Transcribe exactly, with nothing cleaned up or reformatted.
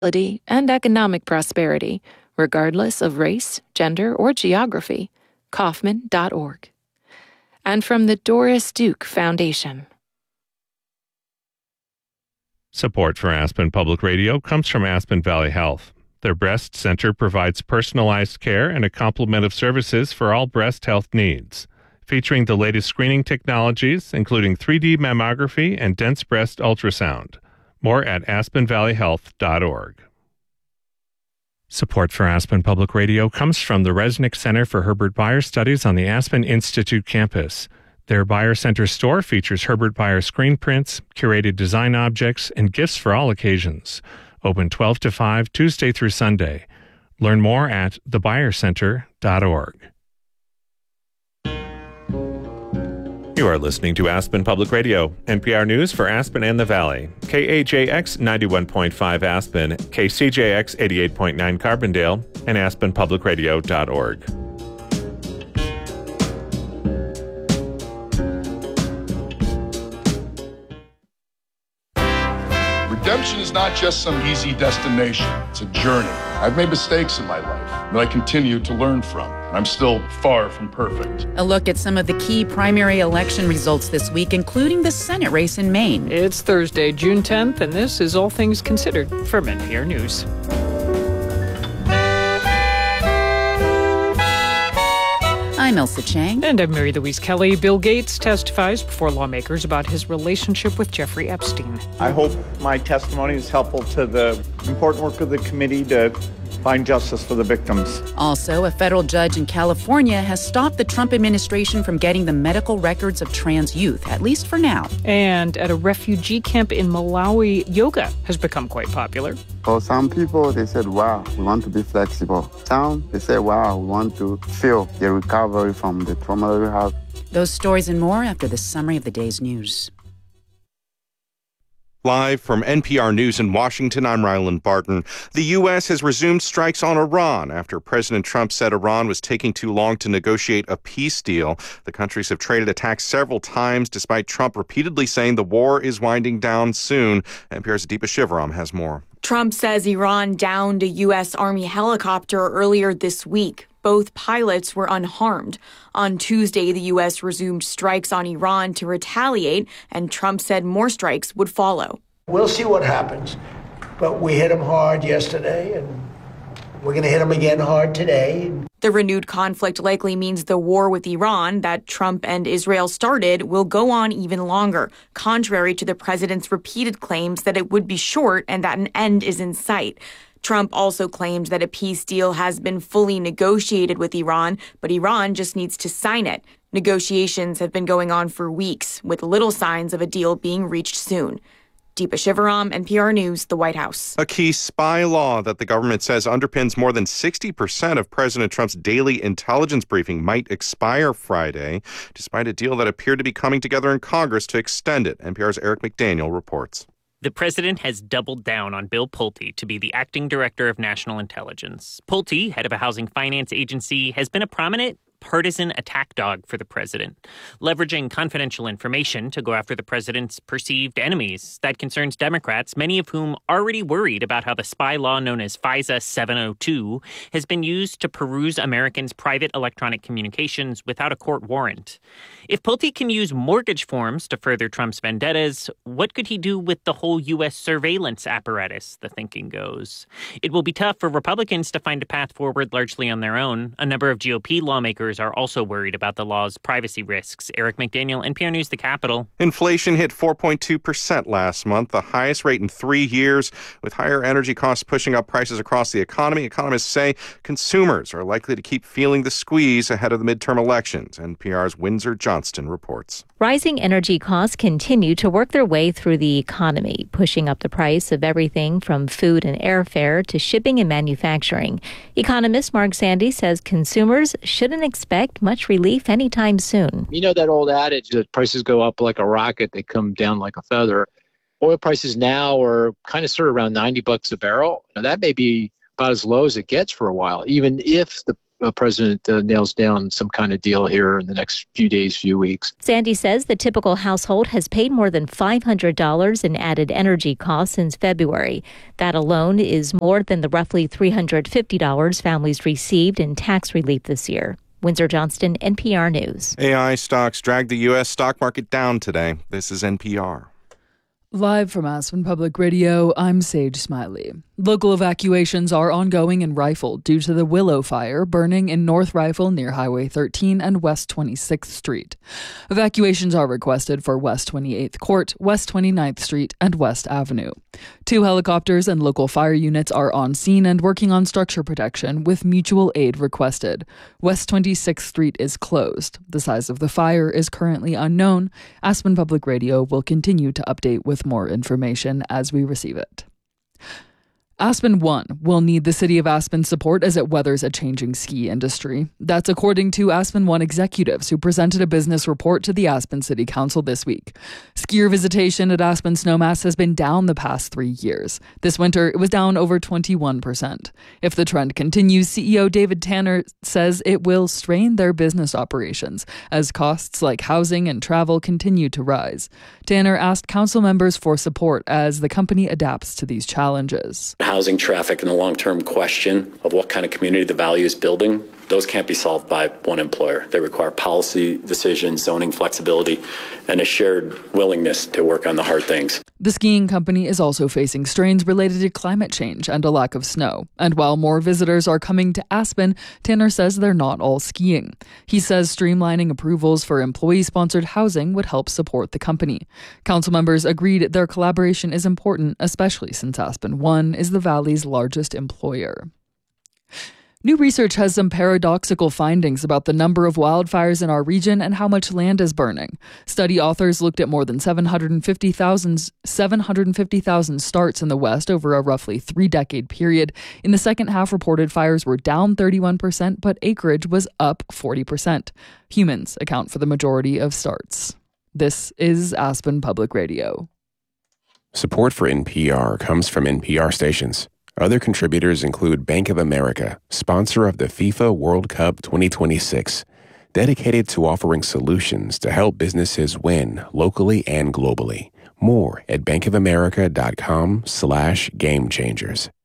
and economic prosperity, regardless of race, gender, or geography. Kaufman dot org. And from the Doris Duke Foundation. Support for Aspen Public Radio comes from Aspen Valley Health. Their breast center provides personalized care and a complement of services for all breast health needs, featuring the latest screening technologies, including three D mammography and dense breast ultrasound. More at aspen valley health dot org. Support for Aspen Public Radio comes from the Resnick Center for Herbert Bayer Studies on the Aspen Institute campus. Their Bayer Center store features Herbert Bayer screen prints, curated design objects, and gifts for all occasions. Open twelve to five, Tuesday through Sunday. Learn more at the bayer center dot org. You are listening to Aspen Public Radio, N P R News for Aspen and the Valley. K A J X ninety-one point five Aspen, K C J X eighty-eight point nine Carbondale, and aspen public radio dot org. Redemption is not just some easy destination. It's a journey. I've made mistakes in my life that I continue to learn from. I'm still far from perfect. A look at some of the key primary election results this week, including the Senate race in Maine. It's Thursday, June tenth, and this is All Things Considered from N P R News. I'm Elsa Chang. And I'm Mary Louise Kelly. Bill Gates testifies before lawmakers about his relationship with Jeffrey Epstein. I hope my testimony is helpful to the important work of the committee to find justice for the victims. Also, a federal judge in California has stopped the Trump administration from getting the medical records of trans youth, at least for now. And at a refugee camp in Malawi, yoga has become quite popular. For some people, they said, wow, we want to be flexible. Some, they said, wow, we want to feel the recovery from the trauma that we have. Those stories and more after the summary of the day's news. Live from N P R News in Washington, I'm Ryland Barton. The U S has resumed strikes on Iran after President Trump said Iran was taking too long to negotiate a peace deal. The countries have traded attacks several times, despite Trump repeatedly saying the war is winding down soon. N P R's Deepa Shivaram has more. Trump says Iran downed a U S Army helicopter earlier this week. Both pilots were unharmed. On Tuesday, the U S resumed strikes on Iran to retaliate, and Trump said more strikes would follow. We'll see what happens, but we hit them hard yesterday, and we're going to hit them again hard today. The renewed conflict likely means the war with Iran that Trump and Israel started will go on even longer, contrary to the president's repeated claims that it would be short and that an end is in sight. Trump also claimed that a peace deal has been fully negotiated with Iran, but Iran just needs to sign it. Negotiations have been going on for weeks, with little signs of a deal being reached soon. Deepa Shivaram, N P R News, the White House. A key spy law that the government says underpins more than sixty percent of President Trump's daily intelligence briefing might expire Friday, despite a deal that appeared to be coming together in Congress to extend it. N P R's Eric McDaniel reports. The president has doubled down on Bill Pulte to be the acting director of national intelligence. Pulte, head of a housing finance agency, has been a prominent partisan attack dog for the president, leveraging confidential information to go after the president's perceived enemies. That concerns Democrats, many of whom already worried about how the spy law known as FISA seven oh two has been used to peruse Americans' private electronic communications without a court warrant. If Pulte can use mortgage forms to further Trump's vendettas, what could he do with the whole U S surveillance apparatus, the thinking goes? It will be tough for Republicans to find a path forward largely on their own. A number of G O P lawmakers are also worried about the law's privacy risks. Eric McDaniel, N P R News, the Capitol. Inflation hit four point two percent last month, the highest rate in three years. With higher energy costs pushing up prices across the economy, economists say consumers are likely to keep feeling the squeeze ahead of the midterm elections. N P R's Windsor Johnston reports. Rising energy costs continue to work their way through the economy, pushing up the price of everything from food and airfare to shipping and manufacturing. Economist Mark Sandy says consumers shouldn't expect much relief anytime soon. You know that old adage that prices go up like a rocket, they come down like a feather. Oil prices now are kind of sort of around ninety bucks a barrel. Now, that may be about as low as it gets for a while, even if the the president uh, nails down some kind of deal here in the next few days, few weeks. Sandy says the typical household has paid more than five hundred dollars in added energy costs since February. That alone is more than the roughly three hundred fifty dollars families received in tax relief this year. Windsor Johnston, N P R News. A I stocks dragged the U S stock market down today. This is N P R. Live from Aspen Public Radio, I'm Sage Smiley. Local evacuations are ongoing in Rifle due to the Willow Fire burning in North Rifle near Highway thirteen and West twenty-sixth Street. Evacuations are requested for West twenty-eighth Court, West twenty-ninth Street, and West Avenue. Two helicopters and local fire units are on scene and working on structure protection with mutual aid requested. West twenty-sixth Street is closed. The size of the fire is currently unknown. Aspen Public Radio will continue to update with more information as we receive it. Aspen One will need the City of Aspen's support as it weathers a changing ski industry. That's according to Aspen One executives who presented a business report to the Aspen City Council this week. Skier visitation at Aspen Snowmass has been down the past three years. This winter, it was down over twenty-one percent. If the trend continues, C E O David Tanner says it will strain their business operations as costs like housing and travel continue to rise. Tanner asked council members for support as the company adapts to these challenges. Housing, traffic, and the long-term question of what kind of community the value is building, those can't be solved by one employer. They require policy decisions, zoning flexibility, and a shared willingness to work on the hard things. The skiing company is also facing strains related to climate change and a lack of snow. And while more visitors are coming to Aspen, Tanner says they're not all skiing. He says streamlining approvals for employee-sponsored housing would help support the company. Council members agreed their collaboration is important, especially since Aspen One is the Valley's largest employer. New research has some paradoxical findings about the number of wildfires in our region and how much land is burning. Study authors looked at more than seven hundred fifty thousand starts in the West over a roughly three-decade period. In the second half, reported fires were down thirty-one percent, but acreage was up forty percent. Humans account for the majority of starts. This is Aspen Public Radio. Support for N P R comes from N P R stations. Other contributors include Bank of America, sponsor of the FIFA World Cup twenty twenty-six, dedicated to offering solutions to help businesses win locally and globally. More at bankofamerica.com slash game changers.